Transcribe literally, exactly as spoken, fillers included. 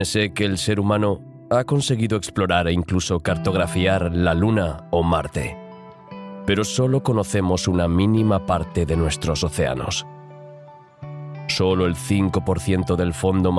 Sé que el ser humano ha conseguido explorar e incluso cartografiar la Luna o Marte, pero solo conocemos una mínima parte de nuestros océanos. Solo el cinco por ciento del fondo